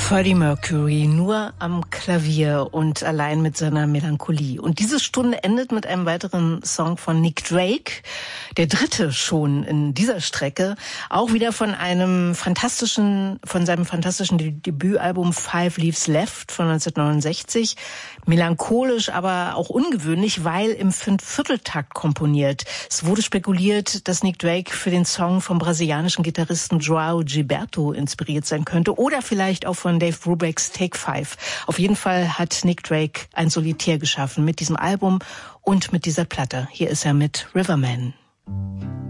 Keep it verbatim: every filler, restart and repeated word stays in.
Freddie Mercury nur am Klavier und allein mit seiner Melancholie. Und diese Stunde endet mit einem weiteren Song von Nick Drake, der dritte schon in dieser Strecke, auch wieder von einem fantastischen, von seinem fantastischen Debütalbum Five Leaves Left von neunzehnhundertneunundsechzig. Melancholisch, aber auch ungewöhnlich, weil im Fünfvierteltakt komponiert. Es wurde spekuliert, dass Nick Drake für den Song vom brasilianischen Gitarristen João Gilberto inspiriert sein könnte oder vielleicht auch von Dave Brubecks Take Five. Auf jeden Fall hat Nick Drake ein Solitär geschaffen mit diesem Album und mit dieser Platte. Hier ist er mit Riverman.